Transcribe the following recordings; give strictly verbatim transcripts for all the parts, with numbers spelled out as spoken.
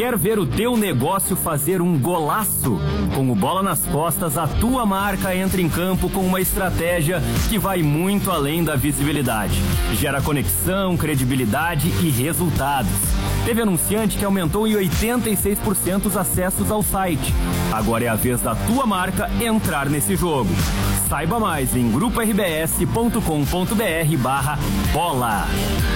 Quer ver o teu negócio fazer um golaço? Com o Bola nas Costas, a tua marca entra em campo com uma estratégia que vai muito além da visibilidade. Gera conexão, credibilidade e resultados. Teve anunciante que aumentou em oitenta e seis por cento os acessos ao site. Agora é a vez da tua marca entrar nesse jogo. Saiba mais em grupo r b s ponto com ponto b r barra bola.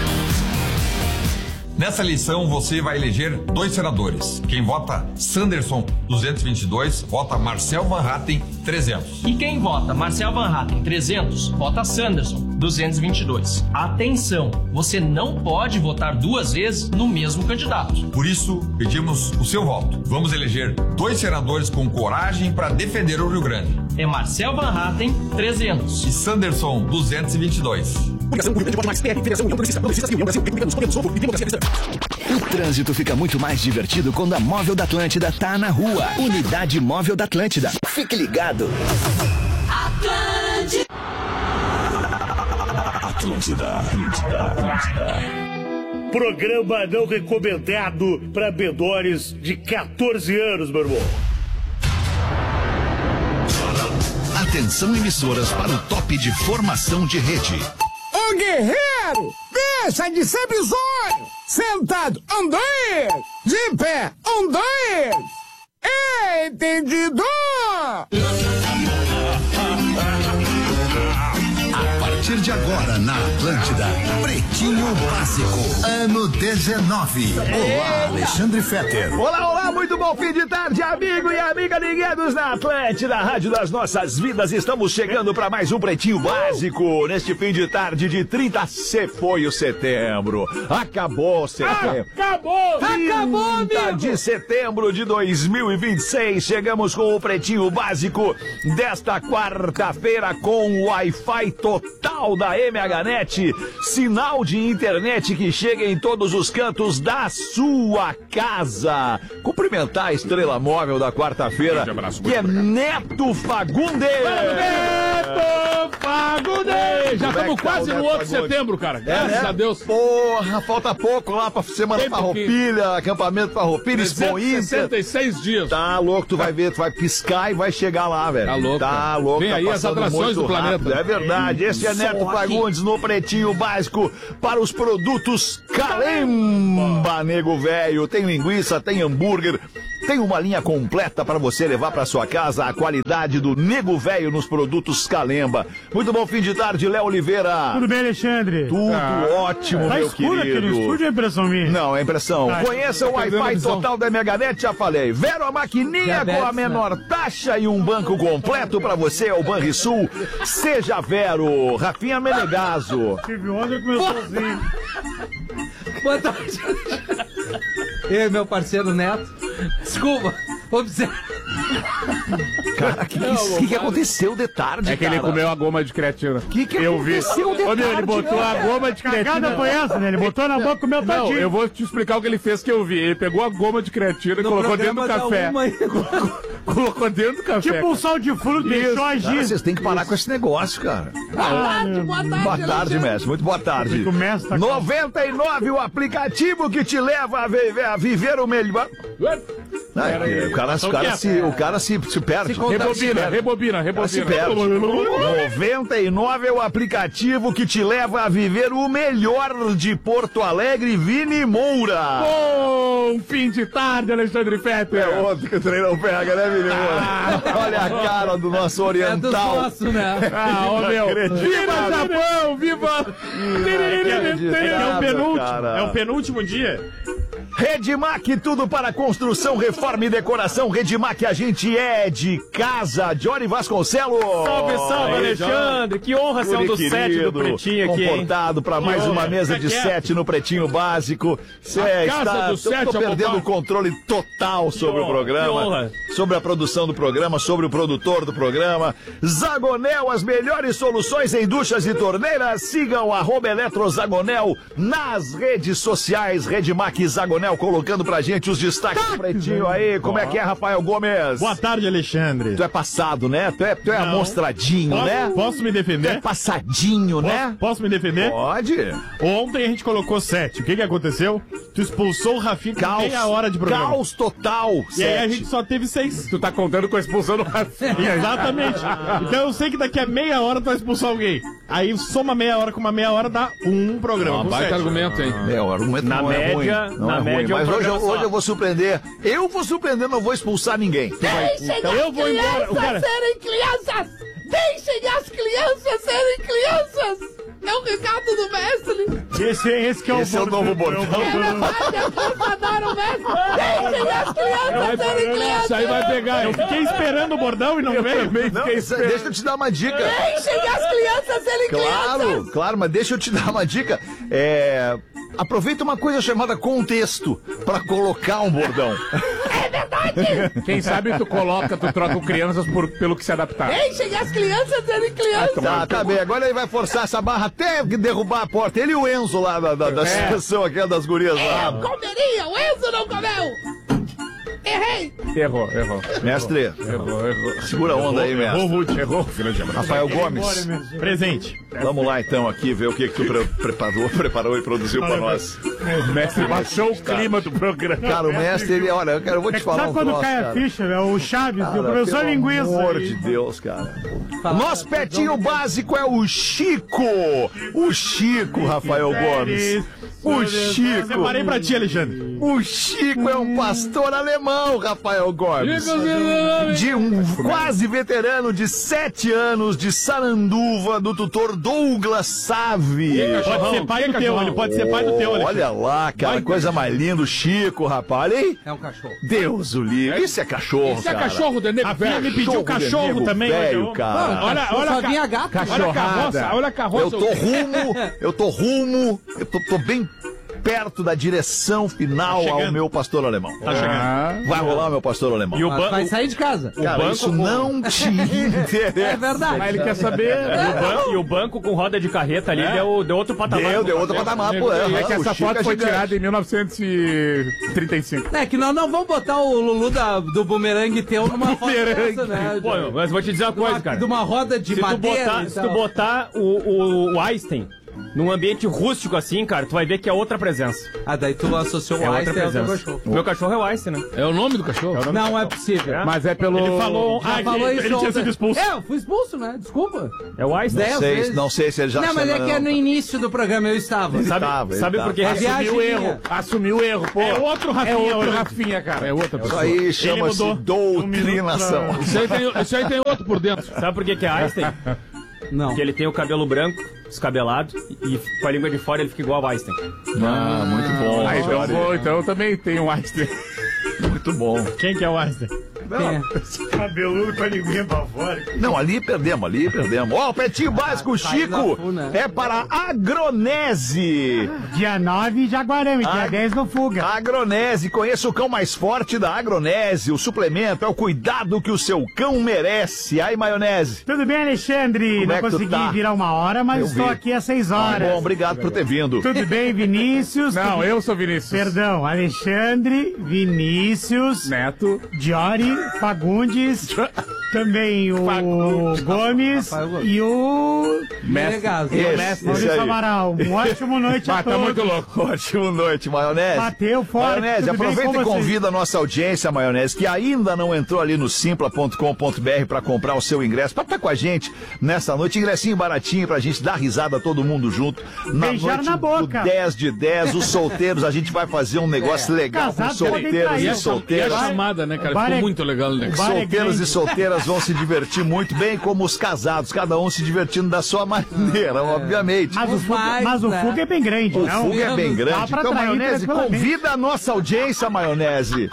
Nessa eleição você vai eleger dois senadores. Quem vota Sanderson duzentos e vinte e dois, vota Marcel Van Hatten trezentos. E quem vota Marcel Van Hatten trezentos, vota Sanderson duzentos e vinte e dois. Atenção, você não pode votar duas vezes no mesmo candidato. Por isso, pedimos o seu voto. Vamos eleger dois senadores com coragem para defender o Rio Grande. É Marcel Van Hatten trezentos e Sanderson duzentos e vinte e dois. O trânsito fica muito mais divertido quando a Móvel da Atlântida tá na rua. Unidade Móvel da Atlântida. Fique ligado. Atlântida. Atlântida. Atlântida. Atlântida. Programa não recomendado para menores de catorze anos, meu irmão. Atenção, emissoras, para o top de formação de rede. Ô guerreiro, deixa de ser bizonho. Sentado, um, dois. De pé, um, dois. Entendido? A partir de agora na Atlântida, Pretinho Básico, ano dezenove. Olá, Alexandre Fetter. Olá, olá, muito bom fim de tarde, amigo e amiga ligados na Atlântida, Rádio das Nossas Vidas. Estamos chegando para mais um Pretinho Básico, neste fim de tarde de trinta. Se foi o setembro, acabou setembro. Acabou, acabou, amigo. De setembro de dois mil e vinte e seis, chegamos com o Pretinho Básico desta quarta-feira com Wi-Fi total da M H Net, sinal de internet que chega em todos os cantos da sua casa. Cumprimentar a estrela móvel da quarta-feira, que é Neto Fagundes. Neto Fagundes! Já estamos quase no outro setembro, cara. Graças é, né? a Deus. Porra, falta pouco lá pra semana Farroupilha, acampamento Farroupilha, Expo Inter. sessenta e seis dias. Tá louco, tu vai ver, tu vai piscar e vai chegar lá, velho. Tá louco. Tá louco. Vem tá aí as atrações do rápido. planeta. É verdade. Esse é Neto Fagundes no Pretinho Básico para os produtos Calemba, nego velho. Tem linguiça, tem hambúrguer, tem uma linha completa para você levar para sua casa a qualidade do nego velho nos produtos Calemba. Muito bom fim de tarde, Léo Oliveira. Tudo bem, Alexandre? Tudo ah, ótimo, tá meu escuro querido. Aqui no estúdio, é impressão minha? Não, é impressão. Ah, Conheça o Wi-Fi total da M H Net, já falei. Vero a maquininha Diabetes, com a menor né? taxa e um banco completo para você, é o Banrisul. Seja Vero. Rafinha Menegaso. Tive ontem começou assim. Boa tarde. Eu, meu parceiro Neto. Desculpa, observa. Cara, que, que, que aconteceu de tarde, É que cara? ele comeu a goma de creatina. Que que eu vi. aconteceu de Ô, meu, tarde, ele botou cara? a goma de creatina. Cagada foi essa, né? Ele botou na boca e comeu Não, todinho. eu vou te explicar o que ele fez que eu vi. Ele pegou a goma de creatina e No colocou dentro do programa café. da uma aí. Colocou dentro do café. Tipo um sal de fruto, deixou agir. Cara, vocês têm que parar com esse negócio, cara. Boa tarde, boa tarde. Boa tarde, mestre. Muito boa tarde. Começa a... noventa e nove, o aplicativo que te leva a viver, a viver o melhor. Não, é o cara, o cara, se, o cara se, se perde. Se rebobina, rebobina, rebobina. Se perde. noventa e nove é o aplicativo que te leva a viver o melhor de Porto Alegre, Vini Moura. Bom fim de tarde, Alexandre Fetter. É outro que o trem não pega, né, Vini Moura? Ah, olha a cara do nosso oriental. É do nosso, né? Ah, ô meu. Viva Japão, viva... É o penúltimo, é o penúltimo dia. Redmac, tudo para construção, reforma e decoração. Redmac, a gente é de casa. Johnny Vasconcelos. Salve, salve, Aí, Alexandre. Que honra ser um dos sete do Pretinho aqui, hein? Comportado para mais uma mesa de sete no Pretinho Básico. Você está... Estou perdendo o controle total sobre o programa, sobre a produção do programa, sobre o produtor do programa. Zagonel, as melhores soluções em duchas e torneiras. Sigam arroba Eletrozagonel nas redes sociais. Redmac Zagonel Jeromel colocando pra gente os destaques do Pretinho aí. Como é que é, Rafael Gomes? Boa tarde, Alexandre. Tu é passado, né? Tu é, tu é amostradinho, posso, né? Posso me defender? Tu é passadinho, posso, né? Posso me defender? Pode. Ontem a gente colocou sete. O que que aconteceu? Tu expulsou o Rafinha com Caos, meia hora de programa. Caos total. E sete. aí a gente só teve seis. Tu tá contando com a expulsão do Rafinha. Exatamente. Então eu sei que daqui a meia hora tu vai expulsar alguém. Aí soma meia hora com uma meia hora, dá um programa. Um baita argumento, hein? É, o argumento Na não é média- ruim. Não na é média ruim. é um Mas hoje, eu- programa hoje só. eu vou surpreender. Eu vou surpreender, não vou expulsar ninguém. Então eu vou embora. O cara... serem crianças! Deixem as crianças serem crianças! É o recado do mestre! Esse, esse que é o Esse é o novo bordão. Acordaram o mestre! Deixem as crianças serem crianças! Isso aí vai pegar, Eu hein? fiquei esperando o bordão e não veio. Não, isso- deixa eu te dar uma dica. Deixem as crianças serem Claro, crianças! claro, mas deixa eu te dar uma dica. É, aproveita uma coisa chamada contexto pra colocar um bordão. Quem sabe tu coloca, tu troca crianças por, pelo que se adaptar. Deixem as crianças serem crianças! Tá, tá bem. Agora ele vai forçar essa barra até derrubar a porta. Ele e o Enzo lá da, da, da seleção aqui, das gurias lá. Eu comeria! O Enzo não comeu! Errei! Errou, errou. Mestre, Errou, errou. segura a onda aí, mestre. Errou, Ruth. Errou, grande abraço. Rafael Gomes, Presente. vamos lá então aqui ver o que, que tu pre- preparou, preparou e produziu pra nós. O mestre baixou o clima do programa. Cara, o mestre, ele, olha, eu, quero, eu vou te falar Sabe um quando troço, cai a cara. ficha, velho? O Chaves, Cara, o professor pelo Linguiça. amor de Deus, cara. Nosso pretinho básico é o Chico. O Chico, Rafael Gomes. O Chico. Separei pra ti, Alexandre. O Chico é um pastor alemão, Rafael Gomes. De um quase veterano de sete anos de Saranduva, do tutor Douglas Save. Pode ser pai do teu, ele pode ser pai do teu, Alexandre. Olha lá, cara, coisa mais linda, o Chico, rapaz. Olha aí. É um cachorro. Deus o livre. Isso é cachorro, Isso é cara. cachorro do nego A filha velho. me pediu cachorro nego também. velho, olha, cara. olha, olha, Só a ca- vinha gato. olha a carroça, olha a carroça. Eu tô rumo, eu tô rumo, eu tô, tô bem perto da direção final Tá ao chegando. meu pastor alemão. Tá chegando. Vai rolar, meu pastor alemão. E o Mas banco... vai sair de casa. Cara, banco isso com- não te interessa. É verdade. Mas ele quer saber... E o, banco, e o banco com roda de carreta ali deu, deu outro patamar. Deu, deu outro patamar, pô. É que o essa Chico foto é foi gigante. tirada em mil novecentos e trinta e cinco. É que nós não vamos botar o Lulu da, do bumerangue teu numa roda dessa, né? Pô, mas vou te dizer uma De uma- coisa, cara. De uma roda de Se tu madeira. botar, e se tu tal. botar o, o, o Einstein num ambiente rústico assim, cara, tu vai ver que é outra presença. Ah, daí tu associou É o outra Einstein ao teu presença. cachorro. O meu cachorro é o Einstein, né? É o nome do cachorro? Não é possível. Mas é pelo... Ele falou... Já Ah, falou ele, isso ele tinha ontem. sido expulso. É, eu fui expulso, né? Desculpa. É o Einstein. Dez Não sei, vezes. não sei se ele já Não, mas é chama, que é não. no início do programa eu estava. Ele Sabe, tava, ele sabe tava. por que A ele viagem assumiu o minha. erro? Assumiu o erro, pô. É outro Rafinha. É outro olha. Rafinha, cara. É outra Isso pessoa. aí chama-se mudou. doutrinação. Isso aí, tem, isso aí tem outro por dentro. Sabe por que que é Einstein? Não. Porque ele tem o cabelo branco, descabelado, e com a língua de fora ele fica igual ao Einstein. Ah, muito bom. Ah, então, eu Olha, vou, então eu também tenho um Einstein. muito bom. Quem que é o Einstein? Quem é? Cabeludo com a linguinha pra fora. Não, ali perdemos, ali perdemos. Ó, o pretinho básico, Tá indo a Chico, full, né? é para Agronese. Dia nove, Jaguarame. Dia Ah. dez, no Fuga. Agronese, conheça o cão mais forte da Agronese. O suplemento é o cuidado que o seu cão merece. Ai, maionese. Tudo bem, Alexandre? Como é Não que tu consegui tá? virar uma hora, mas Eu estou vi. aqui às seis Ah, horas. bom, obrigado por ter vindo. Tudo bem, Vinícius? Não, Tudo- eu sou Vinícius. Perdão, Alexandre, Vinícius, Neto. Diori, Fagundes, também o Fagundes. Gomes Rafael Gomes. e o Menegaso. Esse, Maurício esse aí. Amaral. Um ótimo noite a Ah, tá todos. muito louco. Ótima noite, maionese. Bateu forte. Maionese, tudo bem aproveita com e vocês? convida a nossa audiência, Maionese, que ainda não entrou ali no simpla ponto com ponto b r para comprar o seu ingresso, para estar com a gente nessa noite. Ingressinho baratinho pra gente dar risada todo mundo junto. Na Beijar noite na boca. do dez de dez, os solteiros, a gente vai fazer um negócio legal com Casados podem solteiros trair. e E a solteiras. chamada, né, cara? o bar Ficou é- muito legal, né? o bar é Solteiros grande. e solteiras vão se divertir muito bem, como os casados, cada um se divertindo da sua maneira, obviamente. Mas o, Os Fuga, mais, mas o né? Fuga é bem grande, O não? Fuga é bem Dá grande. pra Então, trair Maionese, tranquilamente. convida a nossa audiência, Maionese,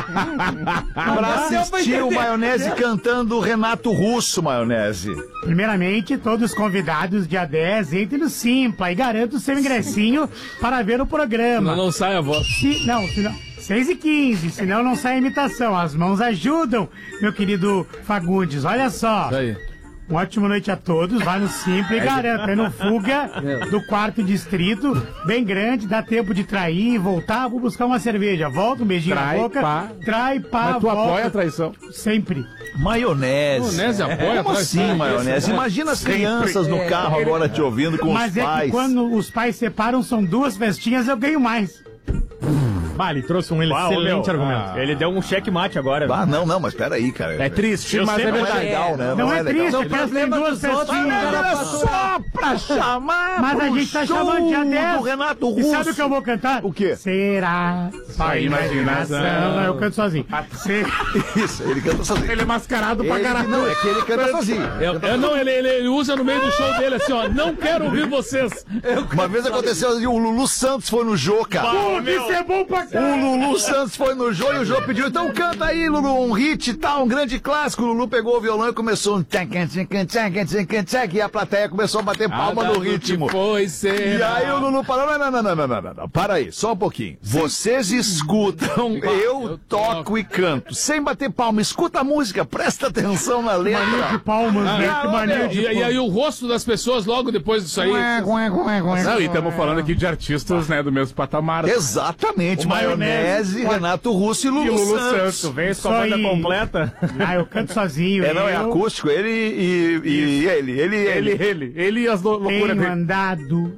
pra assistir o Maionese cantando o Renato Russo, Maionese. Primeiramente, todos convidados, dia dez, entrem no Simpla e garanto o seu ingressinho para ver o programa. Não, não sai a voz. Se, não, se não, seis e quinze, senão não sai a imitação. As mãos ajudam, meu querido Fagundes. Olha só. Aí. Uma ótima noite a todos. Vai no Simples, garanto. É no Fuga do quarto distrito, bem grande, dá tempo de trair e voltar. Vou buscar uma cerveja. Volta, um beijinho Trai, na boca. pá. Trai, pá, Mas tu volta. apoia a traição? Sempre. Maionese. Maionese apoia Como a assim, traição? maionese? Imagina as crianças no carro agora te ouvindo com Mas os é pais. que quando os pais separam, são duas festinhas, eu ganho mais. Bah, ele trouxe um Ah, ô, excelente meu, argumento. ah, Ele deu um checkmate agora. Ah, não, não, mas peraí, cara. É triste, Eu mas sei, é mas verdade. Não é legal, né? Não, é, legal. triste, Não, porque elas têm problema duas dos outros, festinhas. cara, Era passou. só pra chamar Mas a pro gente tá show chamando dia dez. do Renato E Russo. sabe o que eu vou cantar? O quê? Será só imaginação. Não, eu canto sozinho. Se- Isso, ele canta sozinho. Ele é mascarado pra Ele- caralho. não, é que ele canta sozinho. Eu, eu não, ele, ele, ele usa no meio do show dele assim, ó. Não quero ouvir vocês. Uma vez aconteceu assim, o Lulu Santos foi no Jô, cara. Pô, isso é bom pra caralho. O Lulu Santos foi no Jô e o Jô pediu, então canta aí, Lulu, um hit e tal, um grande clássico. O Lulu pegou o violão e começou um tchac, tchac, tchac, tchac, tchac, e a plateia começou a bater palma no ritmo. Foi ser. E aí o Lulu parou, não, não, não, não, não, não, não, não, para aí, só um pouquinho. Vocês escutam, eu toco e canto, sem bater palma, escuta a música, presta atenção na Mania de letra. palmas, né? Que mania de E, e aí o rosto das pessoas logo depois disso aí. Não, e estamos falando aqui de artistas, né, do mesmo patamar. Exatamente, O maionese, Maionese, Renato Russo e Lulu, E Lulu Santos. Santos. Vem com a Isso banda aí. completa. Ah, eu canto sozinho. É, não, é eu acústico, ele e, e, e ele, ele e Ele, ele. ele, ele e as lou- loucuras tenho dele. andado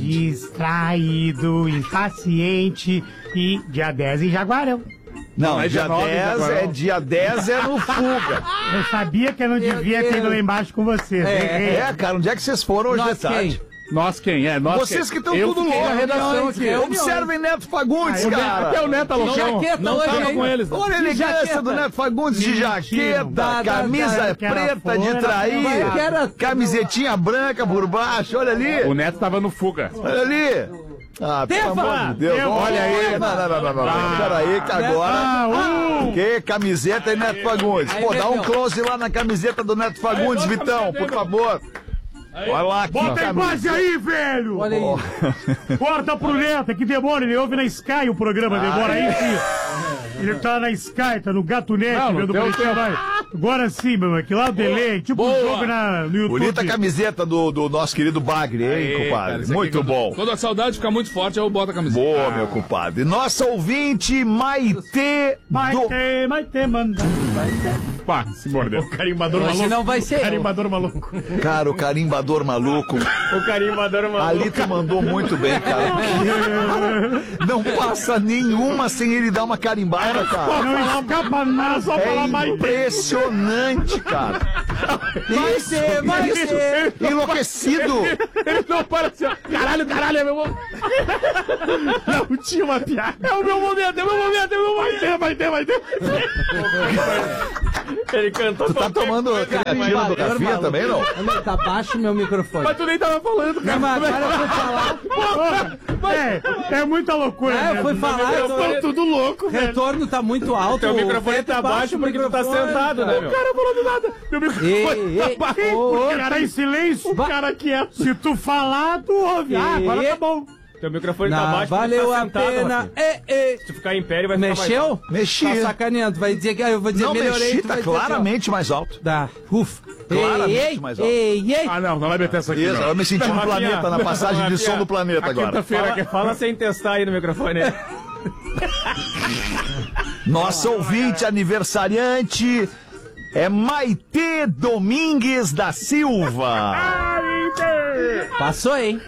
distraído, impaciente e dia dez em Jaguarão. Não, Não, é dia dia nove, dez agora é não. dia dez é no Fuga. Eu sabia que eu não devia ter ido lá embaixo com vocês. Errei. É, cara, onde é que vocês foram hoje de Nós tarde? quem? Nós quem? É, nós Vocês quem? que estão Eu tudo fiquei louco. na redação Reuniões, aqui. reuniões. Observem Neto Fagundes, Ah, eu- cara. Até o Neto De loucão. jaqueta Não hoje, tava hein? com eles. Olha a De elegância jaqueta. do Neto Fagundes de Mentira. jaqueta, Dá, dá, camisa dá, que era preta de fora, trair, vai que era- camisetinha branca por baixo, olha ali, O Neto tava no Fuga. olha ali. Ah, pelo Tefa! amor de Deus, Tefa! olha aí. Não, não, não, não, não, não. Peraí que agora... Ah, um. Que camiseta e Neto Fagundes. Aí, Pô, dá um Betão. close lá na camiseta do Neto Fagundes, Aí, bota a Vitão, camiseta por aí, favor. Olha lá que Bota a camisa. base aí, velho! Olha aí. Corta pro Neto, que demora, ele ouve na Sky o programa, demora aí, filho. Ele tá na Sky, tá no Gato Net, Não, não vendo o tem o Pretinho tempo. vai. Agora sim, meu irmão, que lá o delay, tipo um Boa. jogo na, no YouTube. Bonita camiseta do, do nosso querido Bagre, hein, Aí, compadre? cara, isso aqui, Muito quando- bom. Quando a saudade fica muito forte, eu boto a camiseta. Boa, meu compadre. Nossa ouvinte, Maitê Vai do... ter, vai ter, mano. Pá, se mordeu. Carimbador Hoje maluco. não vai ser eu. Carimbador maluco. Cara, o carimbador maluco. O carimbador maluco. Ali tu mandou muito bem, cara. Não passa nenhuma sem ele dar uma carimbada, cara. Não escapa nada, só É falar mais. impressionante, cara. Vai Isso, ser, vai isso. ser. Enlouquecido. Ele não para assim, ó. Caralho, caralho, é meu momento. Não tinha uma piada. É o meu momento, é o meu momento, é o meu momento. Vai ter, vai ter, vai ter. Ele cantou. Tu tá tomando creatina do Rafinha também, não? Não, tá baixo meu microfone. Mas tu nem tava falando, Não, cara. mas agora eu fui falar. Porra, é, é muita loucura, É, eu né? fui falar. Eu eu tô tô- tudo louco, O velho. retorno tá muito alto. Teu microfone Teto tá baixo o porque tu tá microfone, sentado, né, cara. meu? O cara falou do nada. Meu microfone Ei, ei, tá baixo. ô, ô, O cara em silêncio. O cara quieto. Se tu falar, tu ouve. Ah, agora tá bom. Teu microfone tá Não, baixo porque valeu tu tá a sentado, pena. Rafinha. Ei, ei. Se tu ficar em pé, ele vai ficar mais Mexeu? alto. Mexi. Tá sacaneando. Vai dizer que ah, eu vou dizer Não melhorei. mexi, tu tá vai dizer que, ó, claramente mais alto. Tá. Ufa. Claramente ei, ei, mais alto. ei, ei. Ah, não, não vai meter essa aqui, Isso, não. eu me senti no Rafinha, planeta, na passagem de Rafinha, som do planeta A agora. quinta-feira Fala, que fala sem testar aí no microfone. Nossa ouvinte aniversariante é Maitê Domingues da Silva. Passou, hein?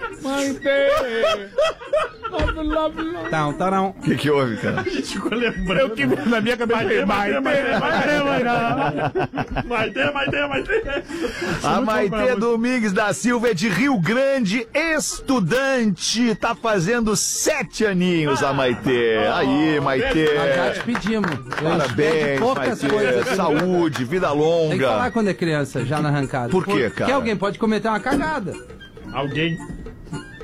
Não, tá não. O que que houve, cara? ficou lembrando. Eu que na minha cabeça foi Vai ter, vai ter, vai ter, vai ter. Vai ter, vai ter, vai ter. A Maitê Domingues da Silva é de Rio Grande, estudante. Tá fazendo sete aninhos a Maitê. Aí, Maitê. Nós já te pedimos. Eu pede Parabéns, poucas Maitê. coisas aqui no Saúde, vida Tem que falar longa. quando é criança, já na arrancada. Por quê, cara? Porque alguém pode cometer uma cagada. Alguém.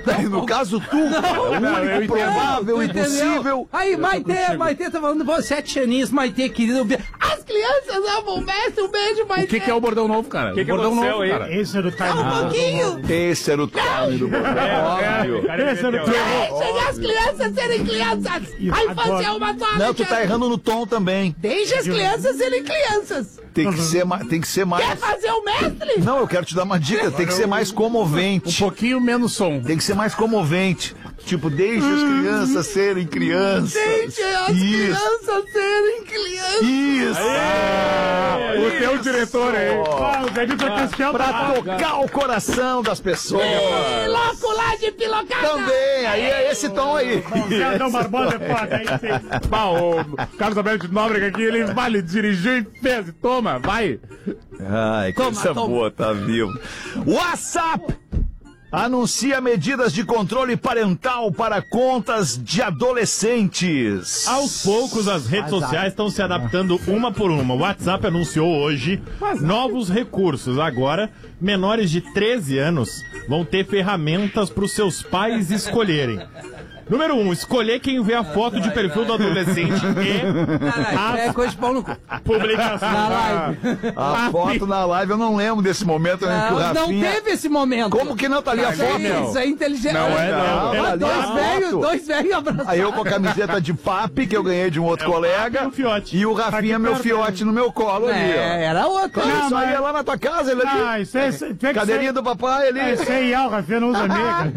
No caso, tu, não, é o único provável, impossível. Aí, Maitê, Maitê tá falando, pô, sete aninhos, Maitê, querido. As crianças amam o mestre, um beijo, Maitê. O que, que é o bordão novo, cara? O que, que bordão aconteceu novo, aí? cara? Esse era o time. Só um pouquinho. Esse era o time do bordão. Esse era o time. Deixem as crianças serem crianças. A infância é uma só. Não, tu tá errando no tom também. Deixe as crianças serem crianças. Tem que ser, ma- tem que ser mais... Quer fazer o mestre? Não, eu quero te dar uma dica, tem que ser mais comovente. Um pouquinho menos som. Tem que ser mais comovente. Tipo, deixe as crianças serem crianças. Deixe as Isso. crianças serem crianças. Isso! Aê, o teu diretor aí. Ah, o David foi Castel Pra tocar o coração das pessoas. Louco lá de pilocada. Também, aí é esse tom aí. O Dom Barbosa é foda, aí sim. Bah, o Carlos Alberto de Nóbrega aqui, ele vale, dirigiu e fez. Toma, vai. Ai, que coisa boa, tá vivo. WhatsApp anuncia medidas de controle parental para contas de adolescentes. Aos poucos, as redes sociais estão se adaptando uma por uma. O WhatsApp anunciou hoje novos recursos. Agora, menores de treze anos vão ter ferramentas para os seus pais escolherem. Número um, escolher quem vê a foto de perfil do adolescente e Caralho, é coisa de pau no cu. publicação. Na live. A foto na live, eu não lembro desse momento, né? Que o Não, não Rafinha... teve esse momento. Como que não tá ali a Isso aí- foto? Isso é inteligente. Não é, não. Não, Ó, tá ali a dois foto. velhos, dois velhos abraçados. Aí eu com a camiseta de papi que eu ganhei de um outro colega. e o fiote. E o Rafinha, meu fiote, no meu colo ali, ó. É, era outro. Claro, Não, isso aí mas- é lá na tua casa, ele ali. Ah, isso é... isso é- Cadeirinha do papai ali. É, isso é I A, o Rafinha não usa meia,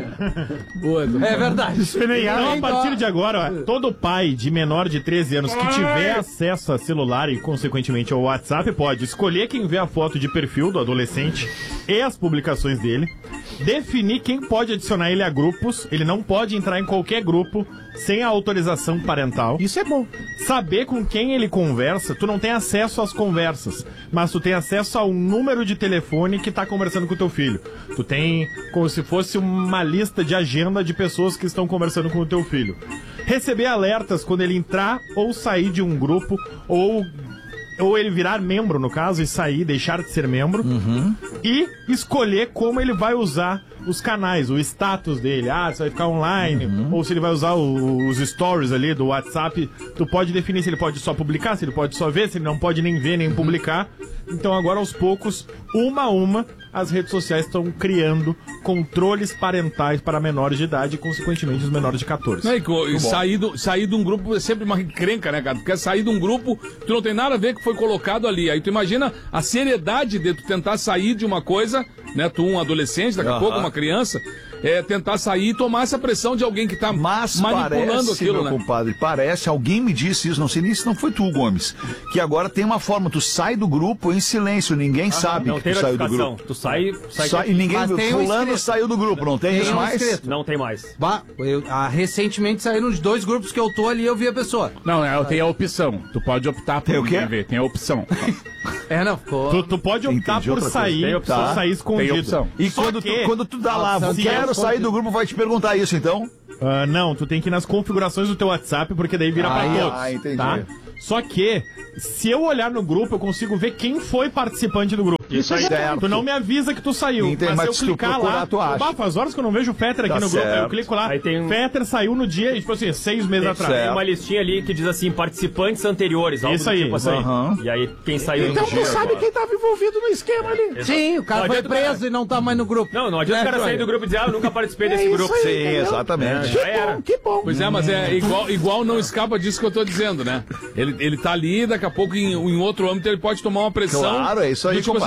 É verdade. Isso é nem I A. Então, a partir de agora, ó, todo pai de menor de treze anos que tiver acesso a celular e, consequentemente, ao WhatsApp, pode escolher quem vê a foto de perfil do adolescente e as publicações dele, definir quem pode adicionar ele a grupos, ele não pode entrar em qualquer grupo sem a autorização parental. Isso é bom. Saber com quem ele conversa, tu não tem acesso às conversas, mas tu tem acesso ao número de telefone que tá conversando com o teu filho. Tu tem como se fosse uma lista de agenda de pessoas que estão conversando com o teu filho. Receber alertas quando ele entrar ou sair de um grupo, ou ou ele virar membro, no caso, e sair, deixar de ser membro. Uhum. E escolher como ele vai usar os canais, o status dele. Ah, se vai ficar online, Uhum. ou se ele vai usar o- os stories ali do WhatsApp. Tu pode definir se ele pode só publicar, se ele pode só ver, se ele não pode nem ver, nem publicar. Então agora, aos poucos, uma a uma, as redes sociais estão criando controles parentais para menores de idade e, consequentemente, os menores de catorze. Não, e co- e sair, do, sair de um grupo é sempre uma encrenca, né, cara? Tu quer sair de um grupo, tu não tem nada a ver com o que foi colocado ali. Aí tu imagina a seriedade de tu tentar sair de uma coisa, né? Tu um adolescente, daqui a Aham. pouco uma criança, é tentar sair e tomar essa pressão de alguém que tá Mas manipulando parece, aquilo, meu né? compadre, parece, alguém me disse isso, não sei nem se não foi tu, Gomes, que agora tem uma forma, tu sai do grupo em silêncio, ninguém sabe Não que tem tu saiu do notificação. grupo. Tu sai, sai, Sai- e ninguém Mas viu, tem um fulano inscrito. saiu do grupo, não tem, Tem isso um mais? inscrito. Não tem mais. Bah, eu, ah, recentemente saíram de dois grupos que eu tô ali e eu vi a pessoa. Não, é, tem a opção. Tu pode optar por Tem o quê? ninguém ver. Tem a opção. É, não, ficou. Tu, tu pode optar Entendi por outra coisa. sair, Tem opção. por sair escondido. Tem opção. E Só quando, que- tu, quando tu dá lá, opção vou- de quero escondido. sair do grupo, vai te perguntar isso, então? Ah, não, tu tem que ir nas configurações do teu WhatsApp, porque daí vira pra Ah, todos. ah, entendi. Tá? Só que, se eu olhar no grupo, eu consigo ver quem foi participante do grupo. Isso aí. Certo. Tu não me avisa que tu saiu. Entendi, mas mas se se eu tu clicar procurar, lá, tu acha. bah, faz horas que eu não vejo o Fetter aqui Tá no grupo. certo. Eu clico lá. Aí tem um- Fetter saiu no dia, tipo assim, seis meses atrás. certo. Tem uma listinha ali que diz assim, participantes anteriores. algo Isso do aí, Tipo assim. aham. E aí, quem saiu... Então no tu dia sabe agora. quem tava envolvido no esquema ali. Sim, o cara Não foi adianta o cara- preso e não tá mais no grupo. Não, não adianta É, o cara sair Joia. do grupo e dizer, ah, eu nunca participei desse isso grupo. aí. Sim, entendeu? exatamente. Já era. Que bom. Pois é, mas é igual, igual não escapa disso que eu tô dizendo, né? Ele, ele tá ali, daqui a pouco em, em outro âmbito ele pode tomar uma pressão. Claro, é isso aí, do tipo assim,